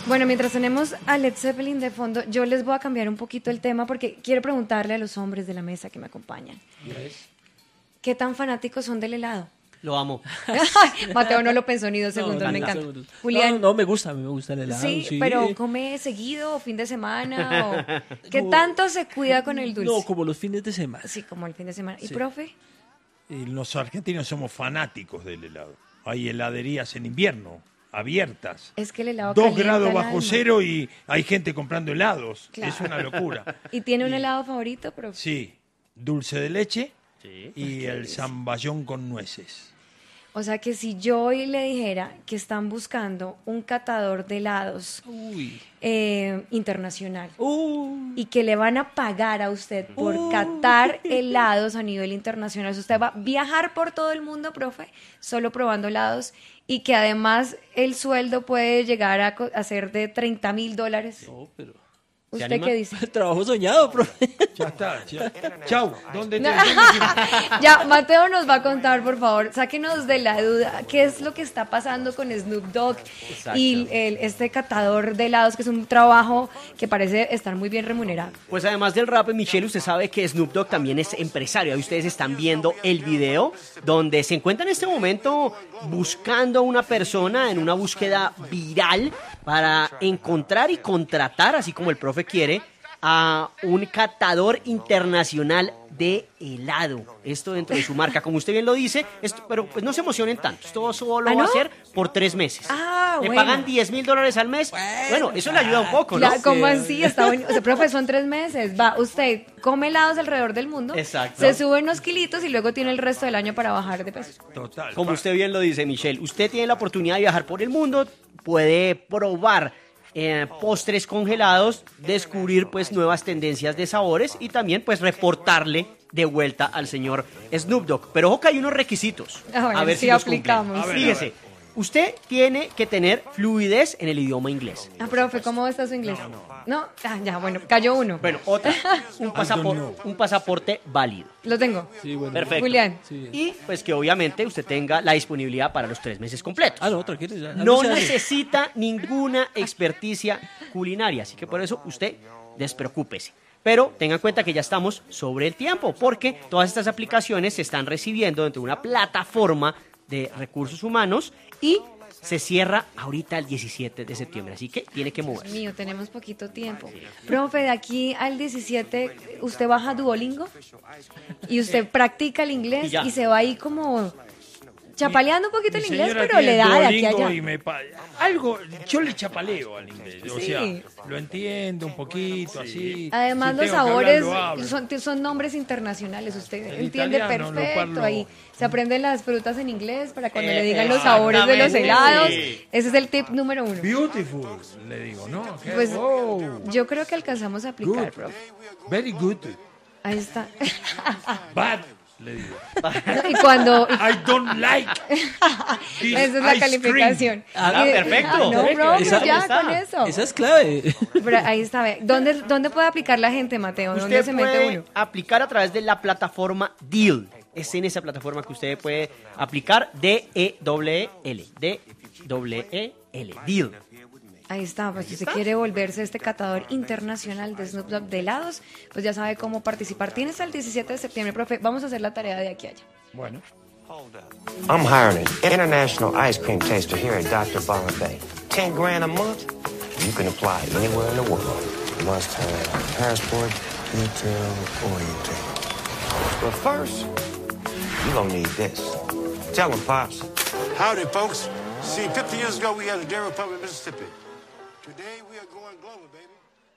Bueno, mientras tenemos a Led Zeppelin de fondo, yo les voy a cambiar un poquito el tema porque quiero preguntarle a los hombres de la mesa que me acompañan. ¿Qué tan fanáticos son del helado? Lo amo. Mateo no lo pensó ni 2 segundos, me encanta. Julián. No, me gusta el helado. Sí, pero ¿come seguido o fin de semana? O... ¿Qué tanto se cuida con el dulce? No, como los fines de semana. Sí, como el fin de semana. ¿Y Sí. profe? Los argentinos somos fanáticos del helado. Hay heladerías en invierno, abiertas. Es que el helado 2 calienta grados el bajo alma. cero y hay gente comprando helados. Claro. Es una locura. ¿Y tiene un helado favorito, profe? Sí, dulce de leche Sí. y el zamballón con nueces. O sea que si yo hoy le dijera que están buscando un catador de helados internacional y que le van a pagar a usted por catar helados a nivel internacional, usted va a viajar por todo el mundo, profe, solo probando helados y que además el sueldo puede llegar a ser de $30,000. No, pero... ¿Usted qué dice? Trabajo soñado, profe. Ya está. Chau. ¿Dónde te Ya, Mateo nos va a contar, por favor, sáquenos de la duda, qué es lo que está pasando con Snoop Dogg y este catador de helados, que es un trabajo que parece estar muy bien remunerado. Pues además del rap, Michelle, usted sabe que Snoop Dogg también es empresario. Ahí ustedes están viendo el video donde se encuentra en este momento buscando a una persona en una búsqueda viral para encontrar y contratar, así como el profe quiere, a un catador internacional de helado. Esto dentro de su marca, como usted bien lo dice, pero pues no se emocionen tanto. Esto solo va a ser por 3 meses. Le pagan $10,000 al mes. Bueno, eso le ayuda un poco, ¿no? ¿Cómo así? Está bueno. O sea, profe, son 3 meses. Va, usted come helados alrededor del mundo, Exacto. se sube unos kilitos y luego tiene el resto del año para bajar de peso. Total. Como usted bien lo dice, Michelle, usted tiene la oportunidad de viajar por el mundo, puede probar postres congelados, descubrir pues nuevas tendencias de sabores y también pues reportarle de vuelta al señor Snoop Dogg. Pero ojo que hay unos requisitos. Bueno, A ver sí si los cumplen. aplicamos. Fíjese, usted tiene que tener fluidez en el idioma inglés. Profe, ¿cómo está su inglés? No, ya, bueno, cayó uno. Bueno, otra, un pasaporte válido. Lo tengo. Sí, bueno. Perfecto. Julián. Sí. Y pues que obviamente usted tenga la disponibilidad para los 3 meses completos. Ah, no, tranquilo. Ya. No se hace. necesita ninguna experticia culinaria, así que por eso usted despreocúpese. Pero tenga en cuenta que ya estamos sobre el tiempo, porque todas estas aplicaciones se están recibiendo dentro de una plataforma de recursos humanos y se cierra ahorita el 17 de septiembre, así que tiene que Dios moverse. mío, tenemos poquito tiempo. Profe, de aquí al 17, usted baja a Duolingo y usted practica el inglés Y ya. y se va ahí como chapaleando un poquito el Mi inglés, señora pero le tiene da de aquí a Duolingo allá. y algo, yo le chapaleo al inglés, o Sí. sea, lo entiendo un poquito, así. Además, si los tengo que sabores hablar, lo hablo. son nombres internacionales. Usted El entiende italiano lo perfecto. parlo. Ahí se aprenden las frutas en inglés para cuando le digan los sabores de los Exactamente. helados. Sí. Ese es el tip número 1. Beautiful, le digo, ¿no? Pues Wow, yo creo que alcanzamos a aplicar, good, profe. very good, Ahí está. bad, le digo. Y cuando... I don't like this Esa es la ice calificación. Ah, Y- perfecto. No, profe, Esa- ya está. con eso. Esa es clave. Pero ahí está. Ve. ¿Dónde puede aplicar la gente, Mateo? ¿Dónde Usted se mete puede uno? aplicar a través de la plataforma Deal. Es en esa plataforma que usted puede aplicar D-E-L-L. D-E-L. Deal. Ahí está, pues si usted quiere volverse este catador internacional de Snoop Dogg de helados, pues ya sabe cómo participar. Tienes hasta el 17 de septiembre, profe. Vamos a hacer la tarea de aquí a allá. Bueno. I'm hiring an international ice cream taster here at Dr. Bombay. $10,000 a month. You can apply anywhere in the world. You must have a passport, detail, orientation. But first, you gonna need this. Tell them, Pops. Howdy, folks. See, 50 years ago, we had a dairy republic in Mississippi. Today, we are going global, baby.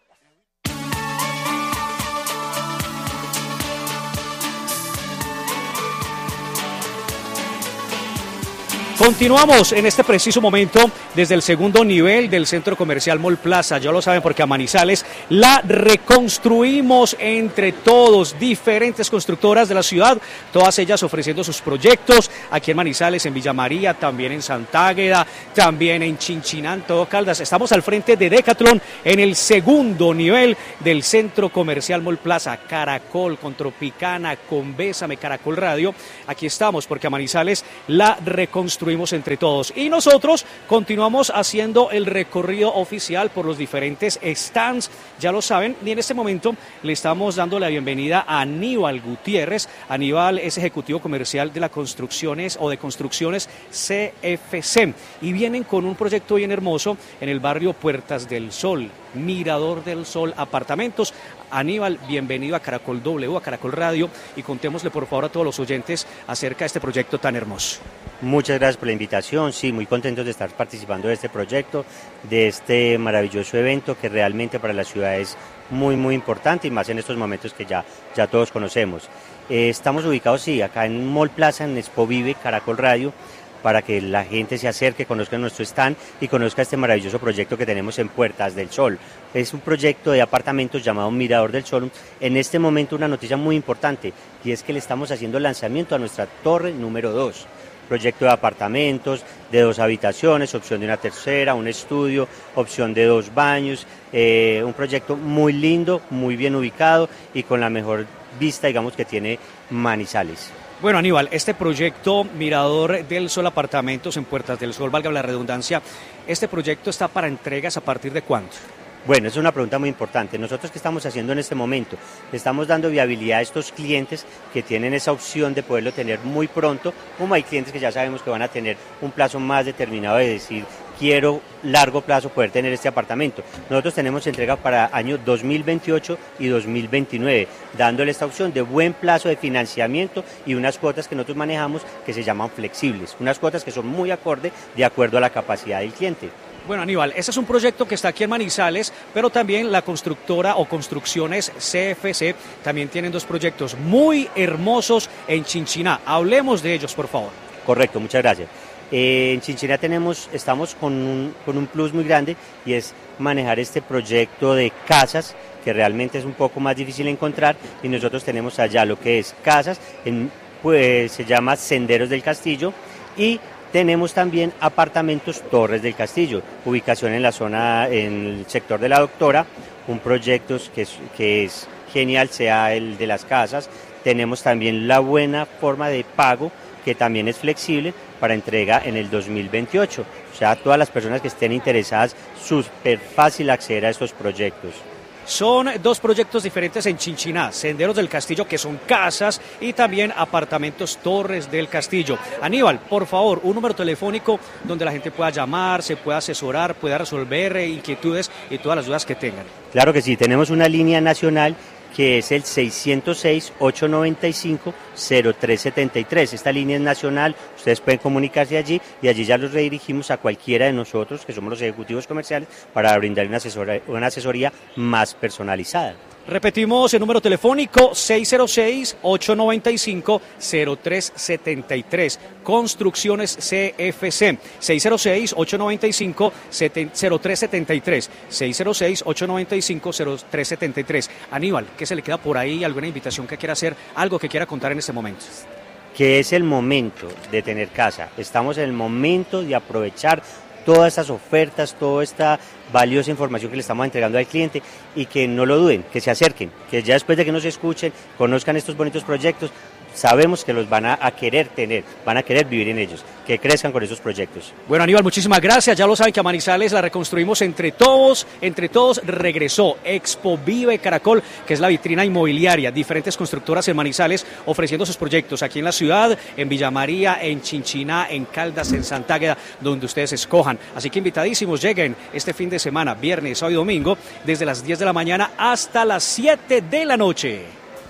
Continuamos en este preciso momento desde el segundo nivel del Centro Comercial Mall Plaza. Ya lo saben porque a Manizales la reconstruimos entre todos, diferentes constructoras de la ciudad, todas ellas ofreciendo sus proyectos aquí en Manizales, en Villa María, también en Santágueda, también en Chinchiná, todo Caldas. Estamos al frente de Decathlon en el segundo nivel del Centro Comercial Mall Plaza. Caracol, con Tropicana, con Bésame, Caracol Radio. Aquí estamos porque a Manizales la reconstruimos construimos entre todos. Y nosotros continuamos haciendo el recorrido oficial por los diferentes stands, ya lo saben, y en este momento le estamos dando la bienvenida a Aníbal Gutiérrez. Aníbal es ejecutivo comercial de las construcciones o de construcciones CFC y vienen con un proyecto bien hermoso en el barrio Puertas del Sol, Mirador del Sol Apartamentos. Aníbal, bienvenido a Caracol W, a Caracol Radio, y contémosle por favor a todos los oyentes acerca de este proyecto tan hermoso. Muchas gracias por la invitación, sí, muy contentos de estar participando de este proyecto, de este maravilloso evento que realmente para la ciudad es muy importante y más en estos momentos que ya todos conocemos. Estamos ubicados, sí, acá en Mall Plaza, en Expo Vive, Caracol Radio, para que la gente se acerque, conozca nuestro stand y conozca este maravilloso proyecto que tenemos en Puertas del Sol. Es un proyecto de apartamentos llamado Mirador del Sol. En este momento una noticia muy importante y es que le estamos haciendo lanzamiento a nuestra torre número 2. Proyecto de apartamentos de 2 habitaciones, opción de una tercera, un estudio, opción de 2 baños, un proyecto muy lindo, muy bien ubicado y con la mejor vista, digamos, que tiene Manizales. Bueno, Aníbal, este proyecto Mirador del Sol Apartamentos en Puertas del Sol, valga la redundancia, ¿este proyecto está para entregas a partir de cuándo? Bueno, es una pregunta muy importante. Nosotros, ¿qué estamos haciendo en este momento? Le estamos dando viabilidad a estos clientes que tienen esa opción de poderlo tener muy pronto, como hay clientes que ya sabemos que van a tener un plazo más determinado de decir, quiero largo plazo poder tener este apartamento. Nosotros tenemos entrega para año 2028 y 2029, dándole esta opción de buen plazo de financiamiento y unas cuotas que nosotros manejamos que se llaman flexibles, unas cuotas que son muy acorde de acuerdo a la capacidad del cliente. Bueno, Aníbal, este es un proyecto que está aquí en Manizales, pero también la constructora o construcciones CFC también tienen 2 proyectos muy hermosos en Chinchiná. Hablemos de ellos, por favor. Correcto, muchas gracias. En Chinchiná estamos con un plus muy grande y es manejar este proyecto de casas que realmente es un poco más difícil encontrar y nosotros tenemos allá lo que es casas, pues se llama Senderos del Castillo y tenemos también apartamentos Torres del Castillo, ubicación en la zona, en el sector de la Doctora, un proyecto que es genial, sea el de las casas. Tenemos también la buena forma de pago, que también es flexible para entrega en el 2028. O sea, a todas las personas que estén interesadas, súper fácil acceder a estos proyectos. Son 2 proyectos diferentes en Chinchiná, Senderos del Castillo, que son casas, y también apartamentos Torres del Castillo. Aníbal, por favor, un número telefónico donde la gente pueda llamar, se pueda asesorar, pueda resolver inquietudes y todas las dudas que tengan. Claro que sí, tenemos una línea nacional que es el 606-895-0373. Esta línea es nacional, ustedes pueden comunicarse allí y allí ya los redirigimos a cualquiera de nosotros, que somos los ejecutivos comerciales, para brindar una asesoría más personalizada. Repetimos el número telefónico 606-895-0373. Construcciones CFC 606-895-0373. 606-895-0373. Aníbal, ¿qué se le queda por ahí? ¿Alguna invitación que quiera hacer? ¿Algo que quiera contar en este momento? Que es el momento de tener casa. Estamos en el momento de aprovechar todas estas ofertas, toda esta valiosa información que le estamos entregando al cliente y que no lo duden, que se acerquen, que ya después de que nos escuchen, conozcan estos bonitos proyectos, sabemos que los van a querer tener, van a querer vivir en ellos, que crezcan con esos proyectos. Bueno, Aníbal, muchísimas gracias. Ya lo saben que a Manizales la reconstruimos entre todos regresó Expo Vive Caracol, que es la vitrina inmobiliaria, diferentes constructoras en Manizales ofreciendo sus proyectos aquí en la ciudad, en Villa María, en Chinchiná, en Caldas, en Santa Águeda, donde ustedes escojan. Así que invitadísimos, lleguen este fin de semana, viernes, sábado y domingo, desde las 10 de la mañana hasta las 7 de la noche.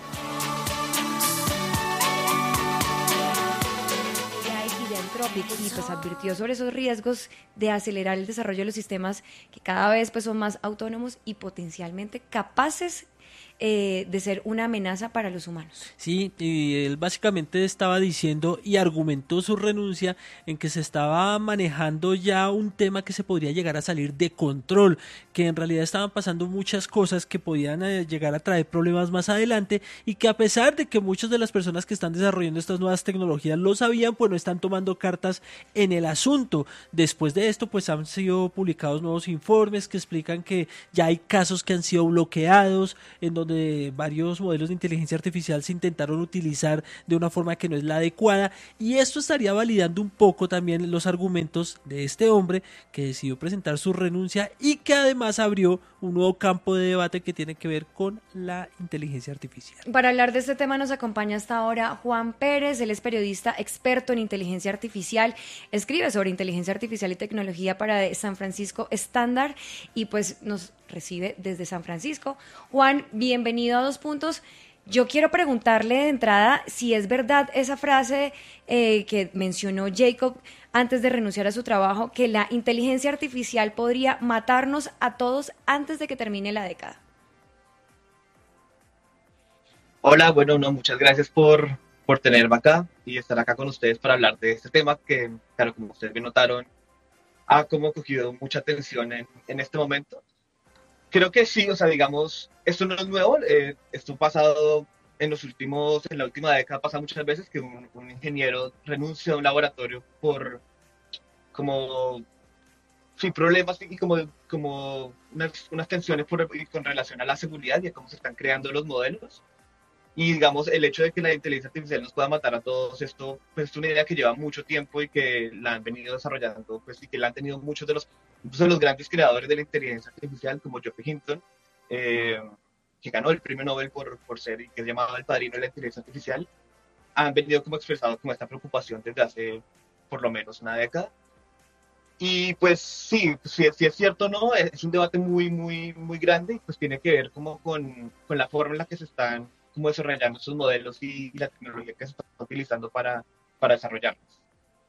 Y pues advirtió sobre esos riesgos de acelerar el desarrollo de los sistemas que cada vez pues son más autónomos y potencialmente capaces de ser una amenaza para los humanos. Sí, y él básicamente estaba diciendo y argumentó su renuncia en que se estaba manejando ya un tema que se podría llegar a salir de control, que en realidad estaban pasando muchas cosas que podían llegar a traer problemas más adelante y que a pesar de que muchas de las personas que están desarrollando estas nuevas tecnologías lo sabían, pues no están tomando cartas en el asunto. Después de esto, pues han sido publicados nuevos informes que explican que ya hay casos que han sido bloqueados, en donde varios modelos de inteligencia artificial se intentaron utilizar de una forma que no es la adecuada, y esto estaría validando un poco también los argumentos de este hombre que decidió presentar su renuncia y que además abrió un nuevo campo de debate que tiene que ver con la inteligencia artificial. Para hablar de este tema nos acompaña hasta ahora Juan Pérez. Él es periodista experto en inteligencia artificial, escribe sobre inteligencia artificial y tecnología para San Francisco Standard y pues nos recibe desde San Francisco. Juan, bienvenido a Dos Puntos. Yo quiero preguntarle de entrada si es verdad esa frase que mencionó Jacob antes de renunciar a su trabajo, que la inteligencia artificial podría matarnos a todos antes de que termine la década. Hola, bueno, no, muchas gracias por tenerme acá y estar acá con ustedes para hablar de este tema que, claro, como ustedes bien notaron, ha como cogido mucha atención en este momento. Creo que sí, o sea, digamos, esto no es nuevo, esto ha pasado en la última década, pasa muchas veces que un ingeniero renuncia a un laboratorio por como, sí, problemas y como unas tensiones con relación a la seguridad y a cómo se están creando los modelos. Y digamos, el hecho de que la inteligencia artificial nos pueda matar a todos, esto pues, es una idea que lleva mucho tiempo y que la han venido desarrollando, pues, y que la han tenido muchos de los grandes creadores de la inteligencia artificial, como Geoffrey Hinton, que ganó el premio Nobel por ser, y que es llamado el padrino de la inteligencia artificial, han venido como expresado como esta preocupación desde hace por lo menos una década. Y pues sí, si es cierto o no, es un debate muy, muy, muy grande y pues tiene que ver como con la forma en la que se están como desarrollando estos modelos y la tecnología que se está utilizando para desarrollarlos.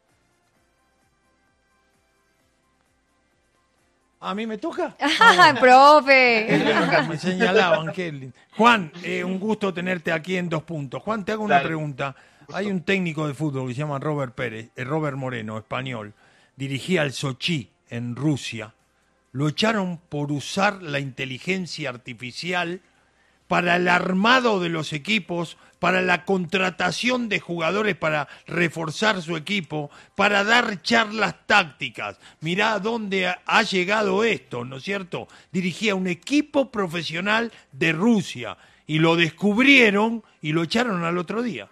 ¿A mí me toca? ¡Ah, profe! Me señalaban, Kelly. Juan, un gusto tenerte aquí en Dos Puntos. Juan, te hago una pregunta. Hay un técnico de fútbol que se llama Robert Moreno, español. Dirigía al Sochi en Rusia. Lo echaron por usar la inteligencia artificial para el armado de los equipos, para la contratación de jugadores para reforzar su equipo, para dar charlas tácticas. Mirá dónde ha llegado esto, ¿no es cierto? Dirigía un equipo profesional de Rusia y lo descubrieron y lo echaron al otro día.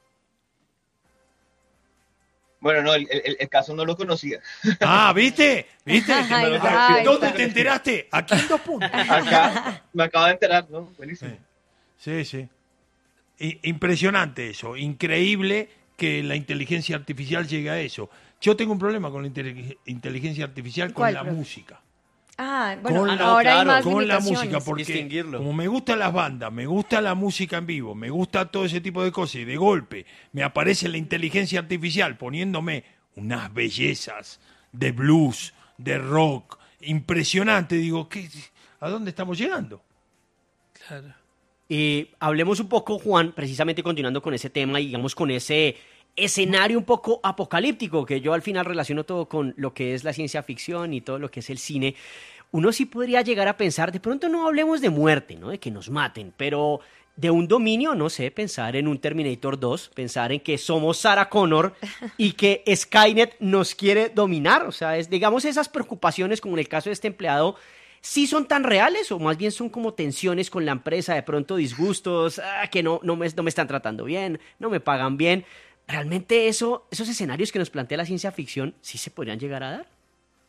Bueno, no, el caso no lo conocía. Ah, ¿viste? ¿Viste? Ay, ¿Dónde te enteraste? Aquí en Dos Puntos. Acá me acabo de enterar, ¿no? Buenísimo. Sí. Impresionante eso, increíble que la inteligencia artificial llegue a eso. Yo tengo un problema con la inteligencia artificial, con la música. Ah, bueno, ahora hay más con la limitaciones. música, porque como me gustan las bandas, me gusta la música en vivo, me gusta todo ese tipo de cosas, y de golpe me aparece la inteligencia artificial poniéndome unas bellezas de blues, de rock, impresionante. Digo, ¿a dónde estamos llegando? Claro. Hablemos un poco, Juan, precisamente continuando con ese tema y digamos con ese escenario un poco apocalíptico, que yo al final relaciono todo con lo que es la ciencia ficción y todo lo que es el cine. Uno sí podría llegar a pensar, de pronto no hablemos de muerte, ¿no? De que nos maten, pero de un dominio, no sé, pensar en un Terminator 2, pensar en que somos Sarah Connor y que Skynet nos quiere dominar. O sea, digamos esas preocupaciones, como en el caso de este empleado, ¿sí son tan reales o más bien son como tensiones con la empresa, de pronto disgustos, que no me están tratando bien, no me pagan bien? ¿Realmente esos escenarios que nos plantea la ciencia ficción sí se podrían llegar a dar?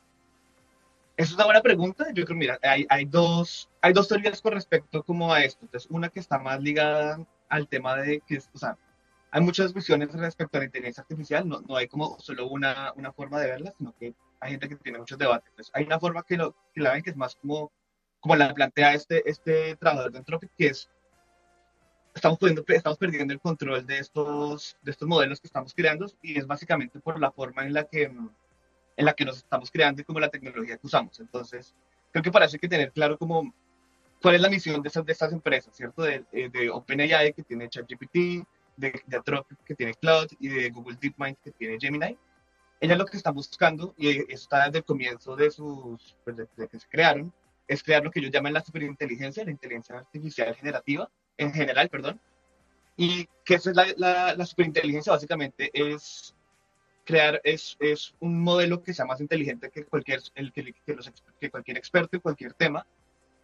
Es una buena pregunta. Yo creo, mira, hay dos teorías con respecto como a esto. Entonces, una que está más ligada al tema de que, o sea, hay muchas visiones respecto a la inteligencia artificial. No hay como solo una forma de verla, sino que hay gente que tiene muchos debates. Entonces, hay una forma que la ven que es más como la plantea este trabajador de Anthropic, que es estamos perdiendo el control de estos modelos que estamos creando, y es básicamente por la forma en la que nos estamos creando y como la tecnología que usamos. Entonces, creo que parece que tener claro como cuál es la misión de estas empresas, ¿cierto? De OpenAI, que tiene ChatGPT, de Anthropic, que tiene Claude, y de Google DeepMind, que tiene Gemini. Ellas lo que están buscando, y está desde el comienzo de que se crearon, es crear lo que ellos llaman la superinteligencia, la inteligencia artificial en general, perdón. Y que esa es la superinteligencia, básicamente es crear es un modelo que sea más inteligente que cualquier experto en cualquier tema,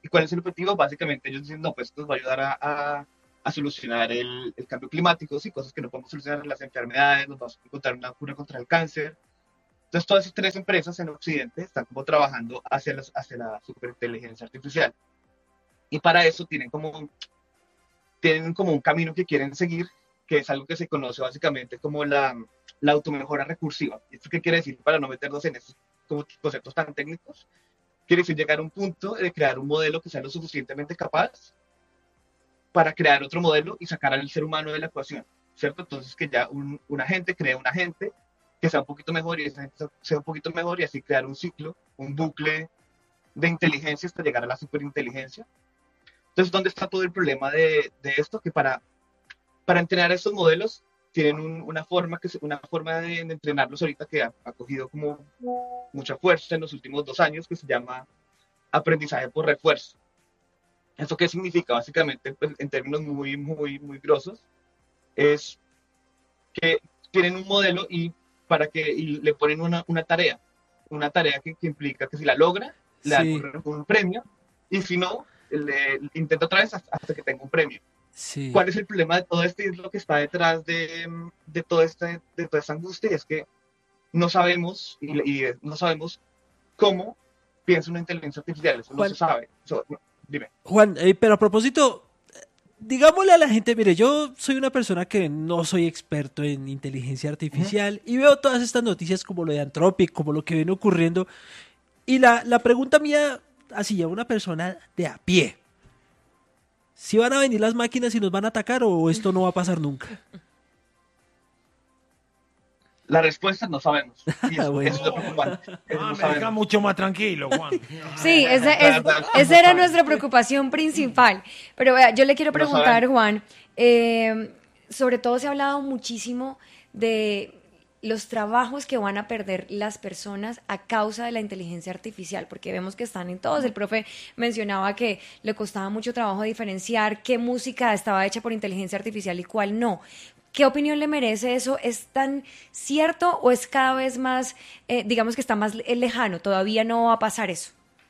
¿Y cuál es el objetivo? Básicamente ellos dicen, no, pues esto nos va a ayudar a solucionar el cambio climático, sí, cosas que no podemos solucionar, las enfermedades, nos vamos a encontrar una cura contra el cáncer. Entonces todas esas tres empresas en Occidente están como trabajando hacia la superinteligencia artificial. Y para eso tienen como un camino que quieren seguir, que es algo que se conoce básicamente como la automejora recursiva. ¿Esto qué quiere decir? Para no meternos en esos como conceptos tan técnicos, quiere decir llegar a un punto de crear un modelo que sea lo suficientemente capaz para crear otro modelo y sacar al ser humano de la ecuación, ¿cierto? Entonces que ya un agente cree un agente que sea un poquito mejor y ese agente sea un poquito mejor y así crear un ciclo, un bucle de inteligencia hasta llegar a la superinteligencia. Entonces, ¿dónde está todo el problema de esto? Que para entrenar estos modelos tienen una forma de entrenarlos ahorita que ha cogido como mucha fuerza en los últimos 2 años, que se llama aprendizaje por refuerzo. ¿Eso qué significa? Básicamente, pues, en términos muy, muy, muy grosos, es que tienen un modelo y le ponen una tarea que implica que si la logra, le Sí. dan un premio, y si no, le intenta otra vez hasta que tenga un premio. Sí. ¿Cuál es el problema de todo esto y es lo que está detrás de toda esta angustia? Es que no sabemos no sabemos cómo piensa una inteligencia artificial, eso no Juan. se sabe. Dime. Juan, pero a propósito, digámosle a la gente, mire, yo soy una persona que no soy experto en inteligencia artificial y veo todas estas noticias como lo de Anthropic, como lo que viene ocurriendo. Y la pregunta mía, así ya una persona de a pie, ¿si van a venir las máquinas y nos van a atacar o esto no va a pasar nunca? La respuesta no sabemos. Y eso, Bueno. eso es lo preocupante. Eso no Me sabemos. deja mucho más tranquilo, Juan. Sí, esa era nuestra preocupación principal. Pero vea, yo le quiero preguntar, Juan, sobre todo se ha hablado muchísimo de los trabajos que van a perder las personas a causa de la inteligencia artificial, porque vemos que están en todos. El profe mencionaba que le costaba mucho trabajo diferenciar qué música estaba hecha por inteligencia artificial y cuál no. ¿Qué opinión le merece eso? ¿Es tan cierto o es cada vez más, digamos que está más lejano? ¿Todavía no va a pasar eso?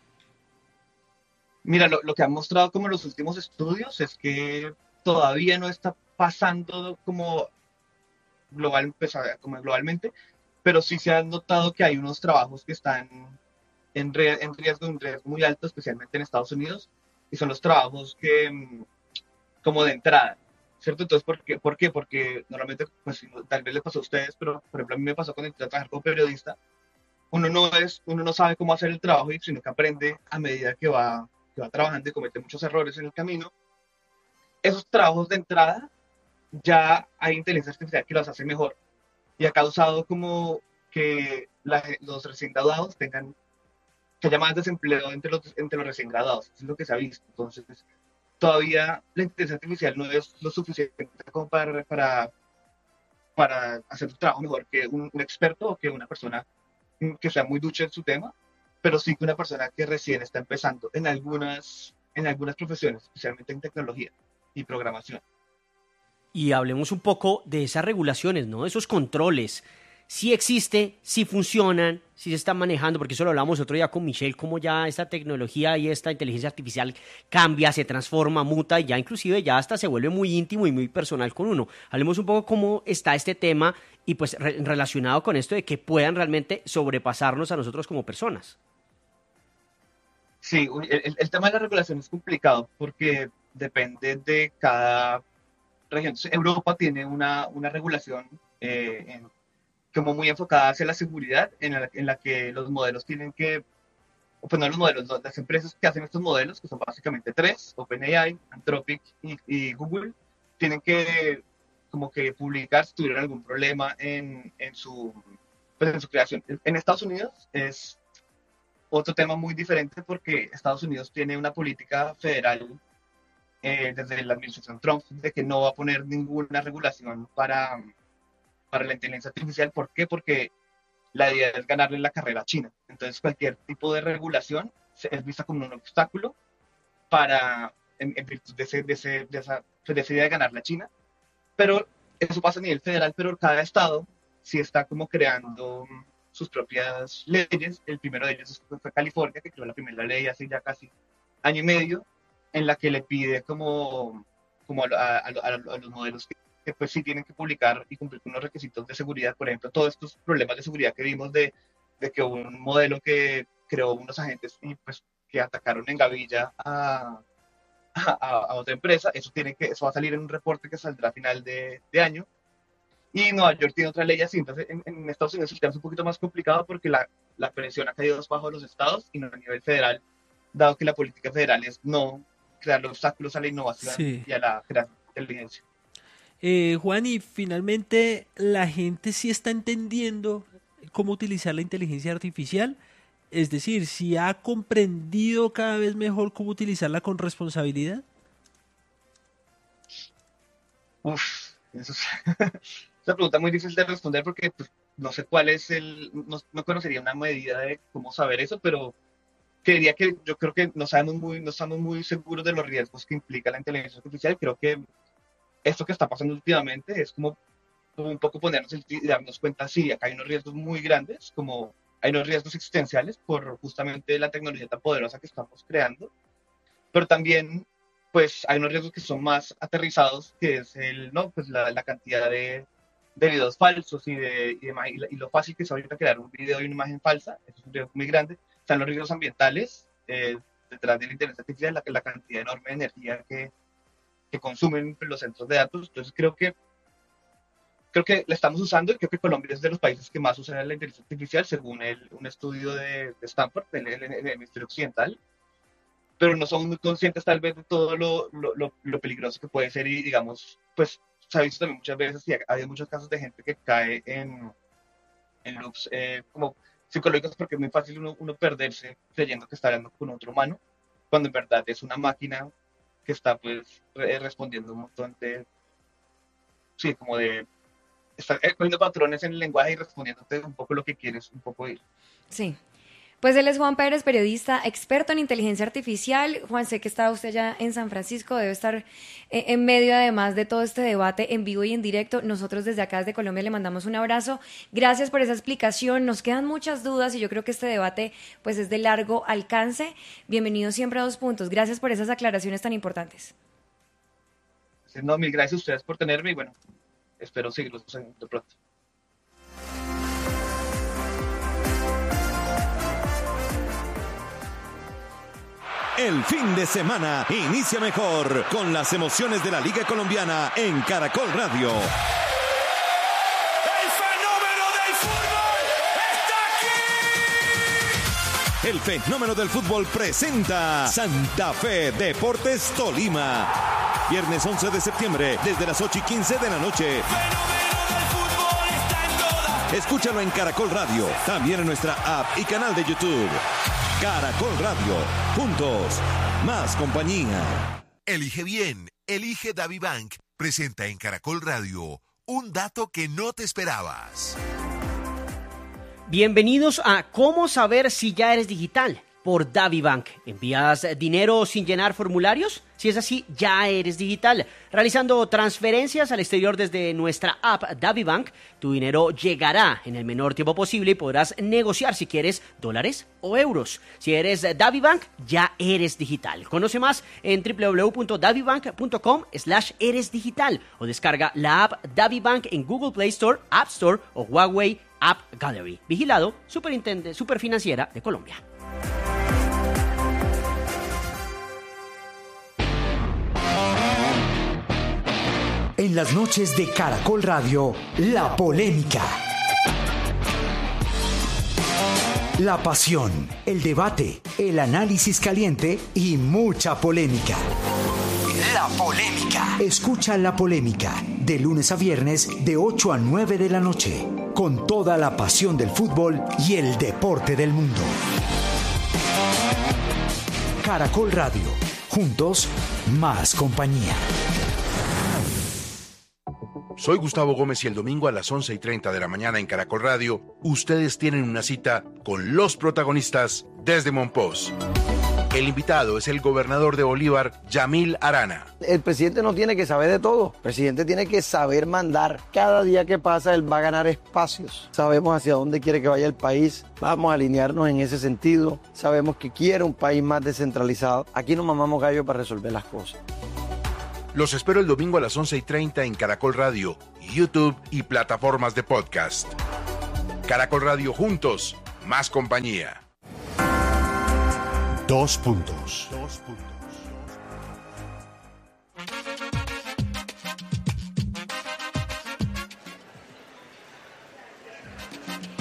Mira, lo que han mostrado como los últimos estudios es que todavía no está pasando como globalmente, pero sí se ha notado que hay unos trabajos que están en riesgo muy alto, especialmente en Estados Unidos, y son los trabajos que como de entrada, ¿cierto? Entonces, ¿por qué? Porque normalmente, pues tal vez les pasó a ustedes, pero por ejemplo a mí me pasó cuando entré a trabajar como periodista, uno no sabe cómo hacer el trabajo, sino que aprende a medida que va trabajando y comete muchos errores en el camino. Esos trabajos de entrada ya hay inteligencia artificial que los hace mejor y ha causado como que los recién graduados que haya más desempleo entre los recién graduados. Eso es lo que se ha visto. Entonces, todavía la inteligencia artificial no es lo suficiente como para hacer un trabajo mejor que un experto o que una persona que sea muy ducha en su tema, pero sí que una persona que recién está empezando en algunas profesiones, especialmente en tecnología y programación. Y hablemos un poco de esas regulaciones, ¿no? Esos controles. Si existe, si funcionan, si se están manejando, porque eso lo hablamos otro día con Michelle, cómo ya esta tecnología y esta inteligencia artificial cambia, se transforma, muta y ya inclusive ya hasta se vuelve muy íntimo y muy personal con uno. Hablemos un poco cómo está este tema y pues relacionado con esto de que puedan realmente sobrepasarnos a nosotros como personas. Sí, el tema de la regulación es complicado porque depende de cada región. Entonces, Europa tiene una regulación como muy enfocada hacia la seguridad, en la que los modelos tienen que, pues no los modelos, las empresas que hacen estos modelos, que son básicamente 3, OpenAI, Anthropic y Google, tienen que como que publicar si tuvieron algún problema en su creación. En Estados Unidos es otro tema muy diferente porque Estados Unidos tiene una política federal desde la administración Trump de que no va a poner ninguna regulación para la inteligencia artificial. ¿Por qué? Porque la idea es ganarle la carrera a China. Entonces, cualquier tipo de regulación es vista como un obstáculo en virtud de esa idea de ganarle a China. Pero eso pasa a nivel federal, pero cada estado sí está como creando sus propias leyes. El primero de ellos fue California, que creó la primera ley hace ya casi año y medio, en la que le pide como a los modelos que pues sí tienen que publicar y cumplir con unos requisitos de seguridad. Por ejemplo, todos estos problemas de seguridad que vimos de que un modelo que creó unos agentes y pues que atacaron en gavilla a otra empresa, eso va a salir en un reporte que saldrá a final de año. Y Nueva York tiene otra ley así. Entonces en Estados Unidos el tema es un poquito más complicado porque la presión ha caído bajo los estados y no a nivel federal, dado que la política federal es no crear obstáculos a la innovación y a la creación de inteligencia. Juan, y finalmente la gente sí está entendiendo cómo utilizar la inteligencia artificial, es decir, si ha comprendido cada vez mejor cómo utilizarla con responsabilidad. Eso es una pregunta muy difícil de responder porque pues, no sé cuál es no conocería una medida de cómo saber eso, pero diría que yo creo que no estamos muy seguros de los riesgos que implica la inteligencia artificial. Creo que esto que está pasando últimamente es como un poco ponernos y darnos cuenta, sí, acá hay unos riesgos muy grandes, como hay unos riesgos existenciales por justamente la tecnología tan poderosa que estamos creando, pero también pues hay unos riesgos que son más aterrizados, que es la cantidad de videos falsos y lo fácil que es ahorita crear un video y una imagen falsa. Eso es un riesgo muy grande. Están los riesgos ambientales detrás de la inteligencia artificial, la cantidad enorme de energía que consumen los centros de datos. Entonces creo que la estamos usando y creo que Colombia es de los países que más usan la inteligencia artificial según un estudio de Stanford, del hemisferio occidental, pero no somos muy conscientes tal vez de todo lo peligroso que puede ser y digamos, pues se ha visto también muchas veces y ha habido muchos casos de gente que cae en loops como psicológicos porque es muy fácil uno perderse creyendo que está hablando con otro humano, cuando en verdad es una máquina que está pues respondiendo un montón está poniendo patrones en el lenguaje y respondiéndote un poco lo que quieres un poco oír. Sí. Pues él es Juan Pérez, periodista, experto en inteligencia artificial. Juan, sé que está usted ya en San Francisco, debe estar en medio además de todo este debate en vivo y en directo. Nosotros desde acá, desde Colombia, le mandamos un abrazo. Gracias por esa explicación. Nos quedan muchas dudas y yo creo que este debate pues es de largo alcance. Bienvenido siempre a 2 Puntos. Gracias por esas aclaraciones tan importantes. No, mil gracias a ustedes por tenerme y bueno, espero seguirlos de pronto. El fin de semana inicia mejor con las emociones de la Liga Colombiana en Caracol Radio. ¡El fenómeno del fútbol está aquí! El fenómeno del fútbol presenta Santa Fe Deportes Tolima. Viernes 11 de septiembre, desde las 8:15 de la noche. ¡El fenómeno del fútbol está en todas! Escúchalo en Caracol Radio, también en nuestra app y canal de YouTube. Caracol Radio, juntos, más compañía. Elige bien, elige DaviBank. Presenta en Caracol Radio un dato que no te esperabas. Bienvenidos a ¿Cómo saber si ya eres digital? Por DaviBank. ¿Envías dinero sin llenar formularios? Si es así, ya eres digital. Realizando transferencias al exterior desde nuestra app DaviBank, tu dinero llegará en el menor tiempo posible y podrás negociar si quieres dólares o euros. Si eres DaviBank, ya eres digital. Conoce más en www.davibank.com/eresdigital o descarga la app DaviBank en Google Play Store, App Store o Huawei App Gallery. Vigilado, Superfinanciera de Colombia. En las noches de Caracol Radio, la polémica. La pasión, el debate, el análisis caliente y mucha polémica. La polémica. Escucha La Polémica, de lunes a viernes, de 8 a 9 de la noche, con toda la pasión del fútbol y el deporte del mundo. Caracol Radio, juntos, más compañía. Soy Gustavo Gómez y el domingo a las 11:30 de la mañana en Caracol Radio, ustedes tienen una cita con los protagonistas desde Monpós. El invitado es el gobernador de Bolívar, Yamil Arana. El presidente no tiene que saber de todo. El presidente tiene que saber mandar. Cada día que pasa, él va a ganar espacios. Sabemos hacia dónde quiere que vaya el país. Vamos a alinearnos en ese sentido. Sabemos que quiere un país más descentralizado. Aquí no mamamos gallo para resolver las cosas. Los espero el domingo a las 11:30 en Caracol Radio, YouTube y plataformas de podcast. Caracol Radio, juntos, más compañía. 2 puntos.